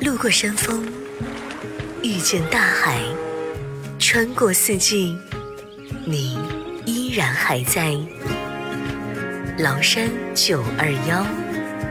路过山峰，遇见大海，穿过四季，你依然还在。崂山921。